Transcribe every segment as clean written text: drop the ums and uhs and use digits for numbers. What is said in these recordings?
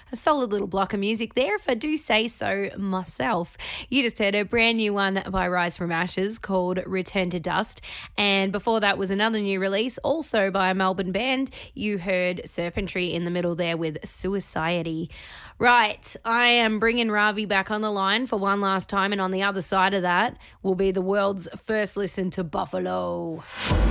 A solid little block of music there, if I do say so myself. You just heard a brand new one by Rise from Ashes called Return to Dust. And before that was another new release, also by a Melbourne band. You heard Serpentry in the middle there with Suiciety. Right, I am bringing Ravi back on the line for one last time, and on the other side of that will be the world's first listen to Buffalo.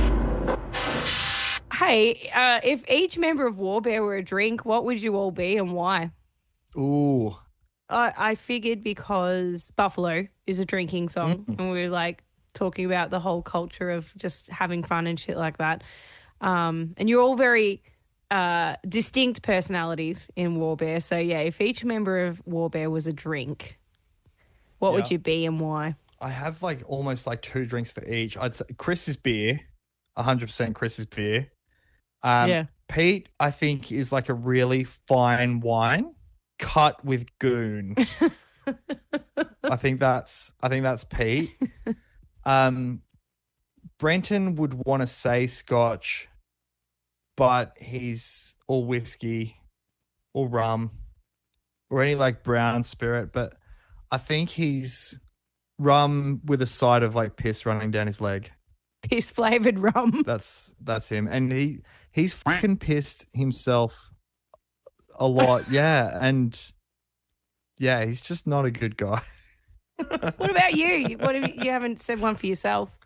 Hey, if each member of Warbear were a drink, what would you all be and why? Ooh. I figured because Buffalo is a drinking song and we were like talking about the whole culture of just having fun and shit like that. And you're all very distinct personalities in Warbear. So, yeah, if each member of Warbear was a drink, what would you be and why? I have almost 2 drinks for each. I'd say Chris is beer, 100% Chris is beer. Pete, I think, is a really fine wine cut with goon. I think that's Pete. Brenton would want to say Scotch, but he's all whiskey or rum or any brown spirit. But I think he's rum with a side of piss running down his leg. Piss flavored rum. That's him. And he's fucking pissed himself a lot. Yeah. And yeah, he's just not a good guy. What about you? You haven't said one for yourself?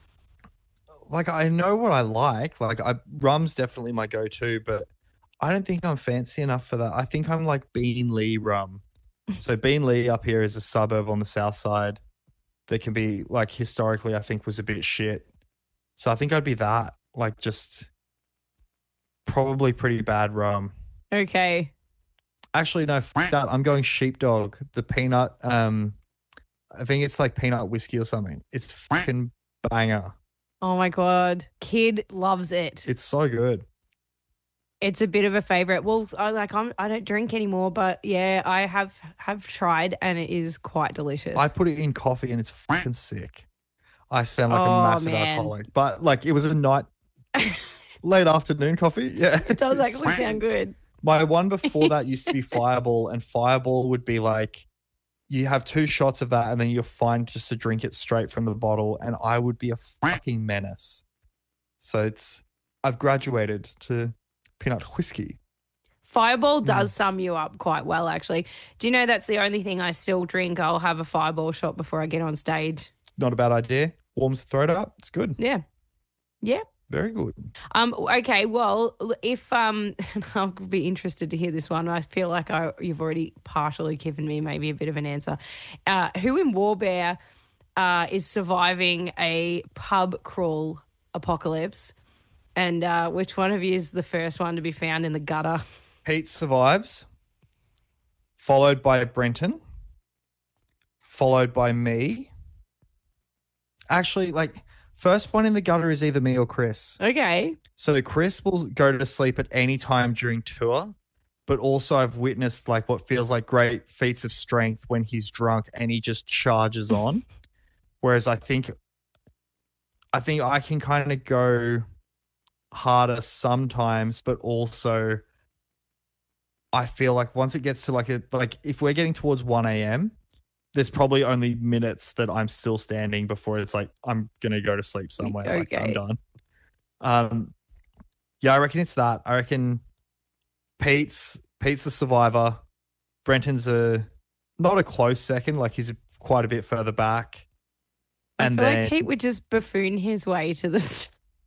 I know what I like. Rum's definitely my go-to, but I don't think I'm fancy enough for that. I think I'm Bean Lee rum. So Bean Lee up here is a suburb on the south side that can be historically I think was a bit shit. So I think I'd be that. Just probably pretty bad rum. Okay. Actually, no, fuck that. I'm going Sheepdog. The peanut, I think it's peanut whiskey or something. It's fucking banger. Oh my God. Kid loves it. It's so good. It's a bit of a favorite. Well, I don't drink anymore, but yeah, I have tried and it is quite delicious. I put it in coffee and it's fucking sick. I sound like a massive alcoholic, but it was a late afternoon coffee. Yeah. It does actually sound good. My one before that used to be Fireball, and Fireball would be you have 2 shots of that and then you're fine just to drink it straight from the bottle, and I would be a fucking menace. So I've graduated to peanut whiskey. Fireball does sum you up quite well, actually. Do you know that's the only thing I still drink? I'll have a Fireball shot before I get on stage. Not a bad idea. Warms the throat up. It's good. Yeah. Yeah. Very good. Okay, well, if I'll be interested to hear this one. I feel like you've already partially given me maybe a bit of an answer. Who in Warbear is surviving a pub crawl apocalypse, and which one of you is the first one to be found in the gutter? Pete survives, followed by Brenton, followed by me. Actually, first one in the gutter is either me or Chris. Okay. So Chris will go to sleep at any time during tour, but also I've witnessed what feels like great feats of strength when he's drunk and he just charges on. Whereas I think I can kind of go harder sometimes, but also I feel once it gets to if we're getting towards 1 a.m., there's probably only minutes that I'm still standing before it's I'm going to go to sleep somewhere. Okay. I'm done. Yeah, I reckon it's that. I reckon Pete's the survivor. Brenton's not a close second. He's quite a bit further back. I feel like Pete would just buffoon his way to the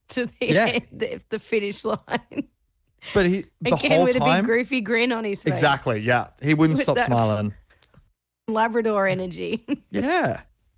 end, the finish line. But the again whole with time, a big goofy grin on his face. Exactly, yeah. He wouldn't stop smiling. Labrador energy. Yeah.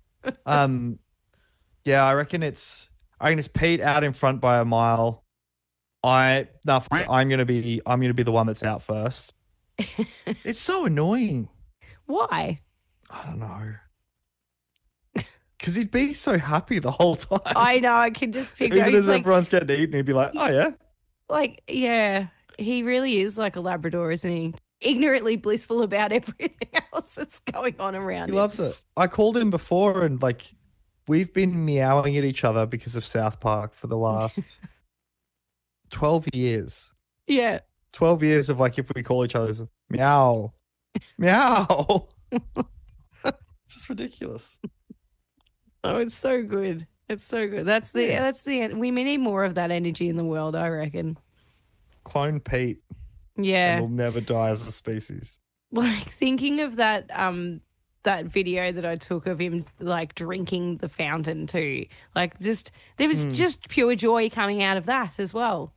Yeah, I reckon it's Pete out in front by a mile. I'm gonna be the one that's out first. It's so annoying. Why? I don't know. Because he'd be so happy the whole time. I know. I can just picture. Even as everyone's getting eaten, he'd be like, "Oh yeah." Yeah, he really is like a Labrador, isn't he? Ignorantly blissful about everything else that's going on around him. He loves it. I called him before and we've been meowing at each other because of South Park for the last 12 years. Yeah. 12 years of like if we call each other meow, meow. It's just ridiculous. Oh, it's so good. It's so good. That's the we need more of that energy in the world, I reckon. Clone Pete. Yeah. And we'll never die as a species. Like thinking of that that video that I took of him like drinking the fountain too. Like just there was just pure joy coming out of that as well.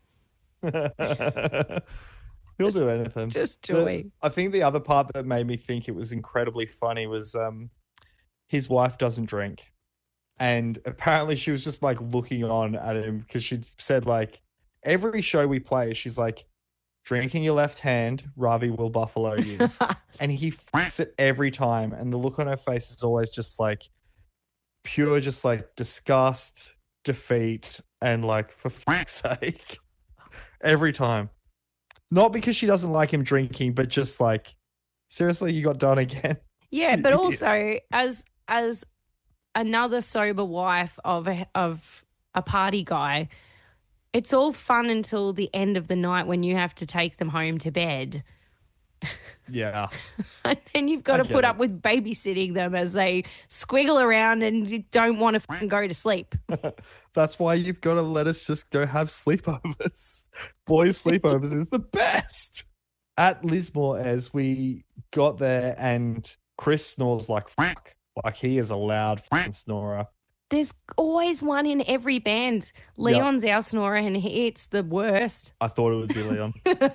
He'll do anything. Just joy. I think the other part that made me think it was incredibly funny was his wife doesn't drink. And apparently she was just like looking on at him because she said like every show we play, she's like, drink in your left hand, Ravi will buffalo you. And he fucks it every time. And the look on her face is always just like pure, just like disgust, defeat, and like for fuck's sake. Every time. Not because she doesn't like him drinking, but just like, seriously, you got done again. Yeah, but also as another sober wife of a party guy, it's all fun until the end of the night when you have to take them home to bed. Yeah. And then you've got to put up with babysitting them as they squiggle around and don't want to go to sleep. That's why you've got to let us just go have sleepovers. Boys' sleepovers is the best. At Lismore, as we got there, and Chris snores like fuck. Like he is a loud snorer. There's always one in every band. Leon's our snorer and it's the worst. I thought it would be Leon.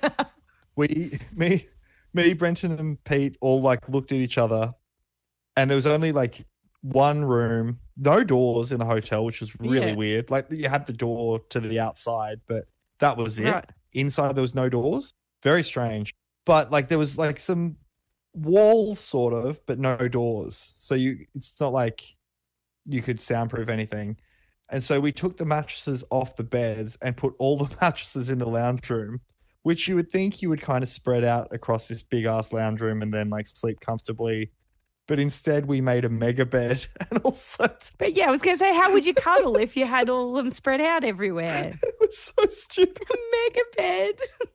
Me, Brenton and Pete all like looked at each other, and there was only like one room, no doors in the hotel, which was really weird. Like you had the door to the outside, but that was it. Right. Inside there was no doors. Very strange. But like there was like some walls sort of, but no doors. So it's not like you could soundproof anything. And so we took the mattresses off the beds and put all the mattresses in the lounge room, which you would think you would kind of spread out across this big ass lounge room and then like sleep comfortably. But instead we made a mega bed and also. But yeah, I was going to say, how would you cuddle if you had all of them spread out everywhere? It was so stupid. Mega bed.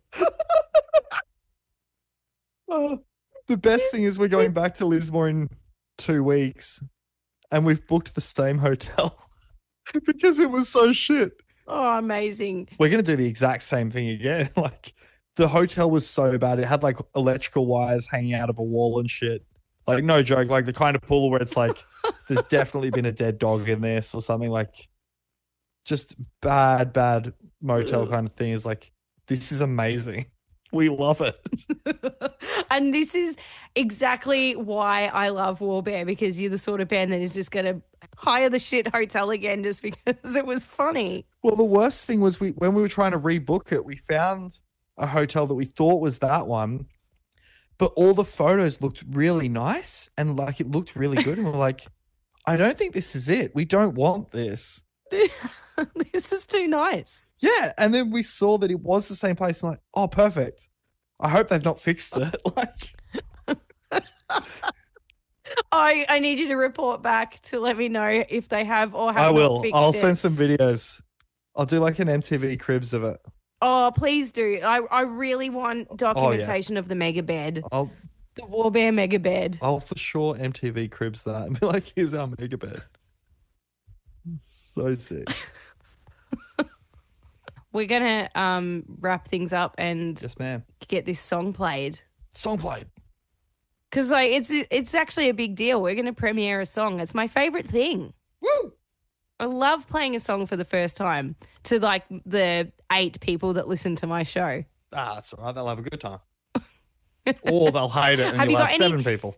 Oh, the best thing is we're going back to Lismore in 2 weeks and we've booked the same hotel because it was so shit. Oh, amazing. We're going to do the exact same thing again. Like the hotel was so bad. It had like electrical wires hanging out of a wall and shit. Like no joke, like the kind of pool where it's like there's definitely been a dead dog in this or something, like just bad motel kind of thing. Is like, this is amazing. We love it. And this is exactly why I love Warbear, because you're the sort of band that is just going to hire the shit hotel again just because it was funny. Well, the worst thing was when we were trying to rebook it, we found a hotel that we thought was that one, but all the photos looked really nice and like it looked really good. And we're like, I don't think this is it. We don't want this. This is too nice. Yeah. And then we saw that it was the same place and like, oh, perfect. I hope they've not fixed it. Like, I need you to report back to let me know if they have or have I will. not fixed I'll it. send some videos. I'll do like an MTV Cribs of it. Oh, please do. I really want documentation of the mega bed. The Warbear mega bed. I'll for sure MTV Cribs that and be like, here's our mega bed. So sick. We're going to wrap things up and yes, ma'am, get this song played. Because like it's actually a big deal. We're going to premiere a song. It's my favorite thing. Woo! I love playing a song for the first time to like the 8 people that listen to my show. Ah, that's all right. They'll have a good time. Or they'll hate it and you'll have 7 people.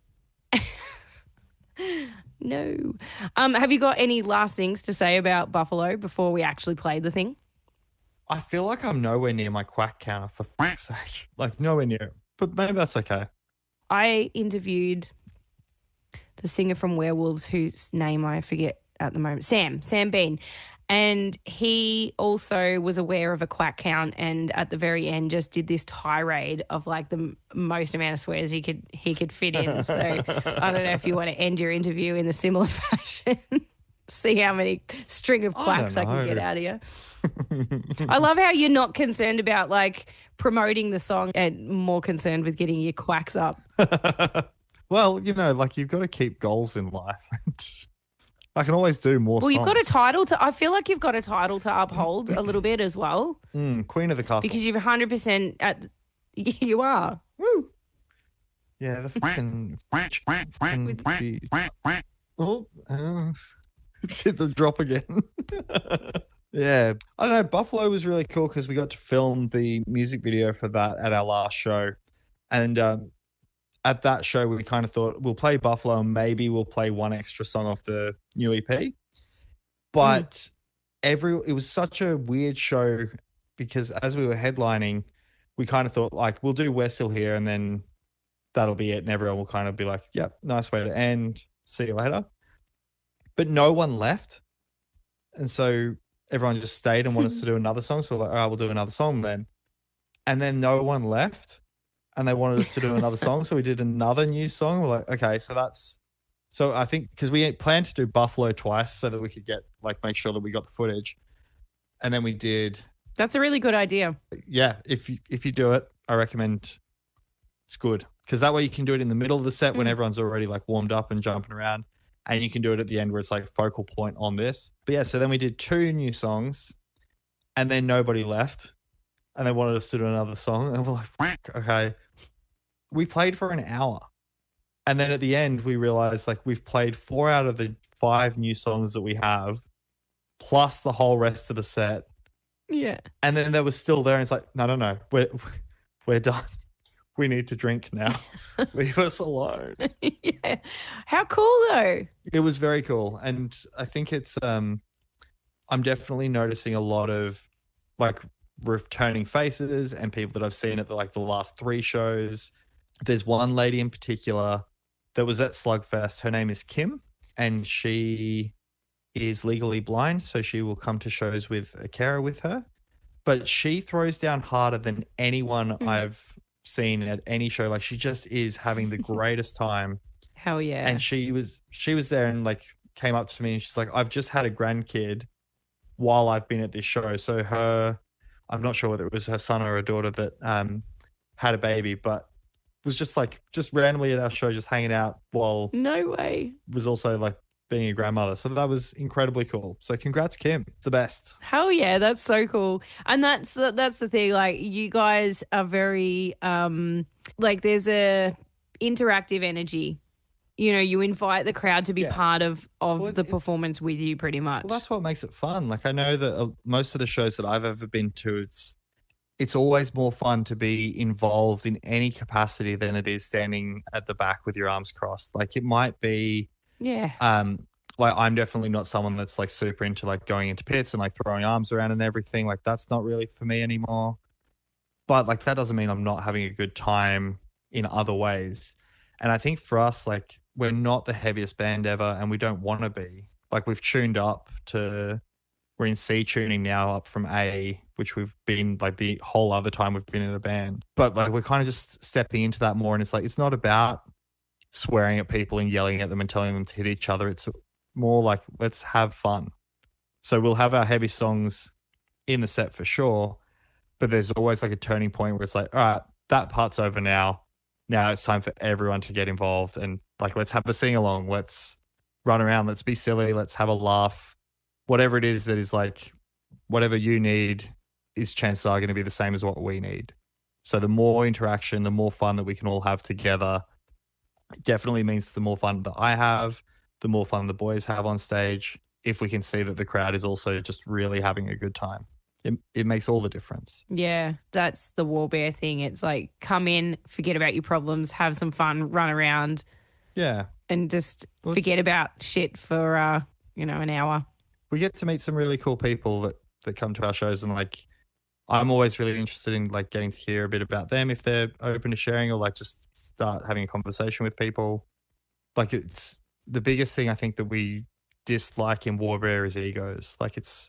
No. Have you got any last things to say about Buffalo before we actually play the thing? I feel like I'm nowhere near my quack counter, for fuck's sake. Like nowhere near it. But maybe that's okay. I interviewed the singer from Werewolves, whose name I forget at the moment, Sam Bean. And he also was aware of a quack count and at the very end just did this tirade of like the most amount of swears he could fit in. So I don't know if you want to end your interview in a similar fashion. See how many string of I quacks I don't can get know. out of you. I love how you're not concerned about like promoting the song and more concerned with getting your quacks up. Well, like you've got to keep goals in life. I can always do more Well, you've got a songs. title to, I feel like you've got a title to uphold a little bit as well Queen of the Castle. because you've 100% you are. Woo! Yeah, the fucking oh, did the drop again. Yeah, I don't know. Buffalo was really cool because we got to film the music video for that at our last show, and at that show we kind of thought we'll play Buffalo and maybe we'll play one extra song off the new EP, but it was such a weird show because as we were headlining, we kind of thought like we'll do We're Still Here and then that'll be it, and everyone will kind of be like, yep, nice way to end. See you later. But no one left. And so everyone just stayed and wanted us to do another song. So we're like, all right, we'll do another song then. And then no one left and they wanted us to do another song. So we did another new song. We're like, okay, so I think because we planned to do Buffalo twice so that we could make sure that we got the footage. And then we did. That's a really good idea. Yeah. If you do it, I recommend it's good. Because that way you can do it in the middle of the set when everyone's already like warmed up and jumping around. And you can do it at the end where it's like focal point on this. But yeah, so then we did 2 new songs and then nobody left. And they wanted us to do another song. And we're like, okay. We played for an hour. And then at the end, we realized like we've played 4 out of the 5 new songs that we have, plus the whole rest of the set. Yeah. And then they were still there. And it's like, no. We're done. We need to drink now. Leave us alone. Yeah. How cool though. It was very cool. And I think it's I'm definitely noticing a lot of like returning faces and people that I've seen at the last 3 shows. There's one lady in particular that was at Slugfest. Her name is Kim and she is legally blind, so she will come to shows with a carer with her. But she throws down harder than anyone I've seen at any show. Like she just is having the greatest time. Hell yeah. And she was there and like came up to me and she's like, I've just had a grandkid while I've been at this show. So I'm not sure whether it was her son or her daughter that had a baby, but was just randomly at our show, just hanging out while no way. was also like being a grandmother. So that was incredibly cool. So congrats, Kim. It's the best. Hell yeah, that's so cool. And that's the thing. Like you guys are very like there's a interactive energy. You know, you invite the crowd to be part of the performance with you pretty much. Well, that's what makes it fun. Like I know that most of the shows that I've ever been to, it's always more fun to be involved in any capacity than it is standing at the back with your arms crossed. Like it might be like I'm definitely not someone that's like super into like going into pits and like throwing arms around and everything. Like that's not really for me anymore. But like that doesn't mean I'm not having a good time in other ways. And I think for us, like we're not the heaviest band ever and we don't want to be. Like we've tuned up we're in C tuning now up from A, which we've been like the whole other time we've been in a band. But like we're kind of just stepping into that more. And it's like, it's not about swearing at people and yelling at them and telling them to hit each other. It's more like, let's have fun. So we'll have our heavy songs in the set for sure. But there's always like a turning point where it's like, all right, that part's over now. Now it's time for everyone to get involved and like, let's have a sing along. Let's run around. Let's be silly. Let's have a laugh. Whatever it is that is like, whatever you need is chances are going to be the same as what we need. So the more interaction, the more fun that we can all have together, definitely means the more fun that I have, the more fun the boys have on stage. If we can see that the crowd is also just really having a good time, it makes all the difference. Yeah, that's the Warbear thing. It's like come in, forget about your problems, have some fun, run around. Yeah. And just forget about shit for, an hour. We get to meet some really cool people that come to our shows and like I'm always really interested in like getting to hear a bit about them if they're open to sharing or like just start having a conversation with people. Like it's the biggest thing I think that we dislike in Warbear is egos. Like it's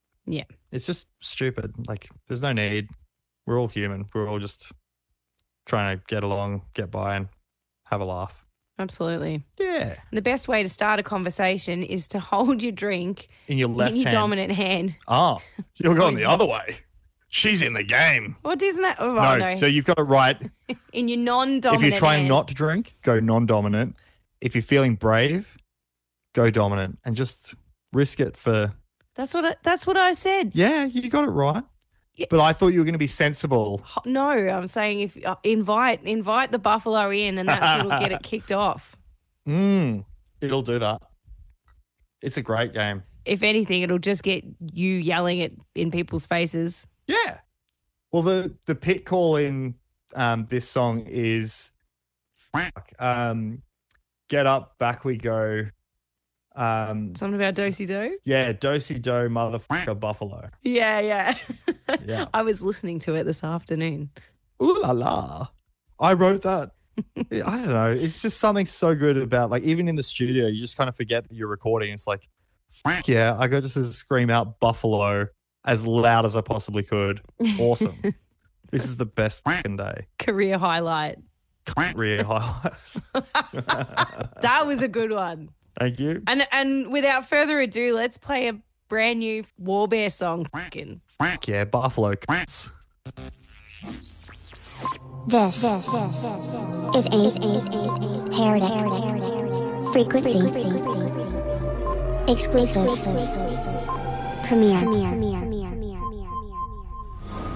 just stupid. Like there's no need. We're all human. We're all just trying to get along, get by and have a laugh. Absolutely. Yeah. The best way to start a conversation is to hold your drink In your left in your hand. dominant hand. Oh, you're going the other way. She's in the game. What isn't that? Oh, No, no. so you've got it right. In your non-dominant If you're trying hand. not to drink, go non-dominant. If you're feeling brave, go dominant and just risk it for. That's what I said. Yeah, you got it right. Yeah. But I thought you were going to be sensible. No, I'm saying if invite the buffalo in, and that's what'll get it kicked off. It'll do that. It's a great game. If anything, it'll just get you yelling it in people's faces. Yeah. Well, the pit call in this song is get up, back we go. Something about do-si-do? Yeah, do-si-do, motherfucker, buffalo. Yeah. Yeah. I was listening to it this afternoon. Ooh la la. I wrote that. I don't know. It's just something so good about, like, even in the studio, you just kind of forget that you're recording. It's like, yeah, I got just to scream out buffalo as loud as I possibly could. Awesome. This is the best fucking day. Career highlight. Career highlight. That was a good one. Thank you. And without further ado, let's play a brand new War Bear song. Yeah, buffalo cunts. This is a Heretic Frequency Exclusive Premiere.